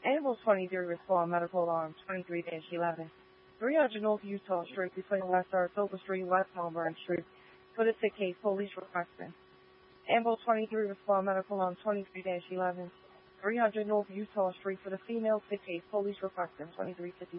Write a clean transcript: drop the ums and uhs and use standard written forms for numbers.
Animal 23 Respond Medical Alarm 23-11. 300 North Utah Street between West Saratoga Street, West Melbourne Street. For the sick case, police requesting. Ambulance 23 Respond Medical Alarm 23-11. 300 North Utah Street for the female sick case, police requesting 2350.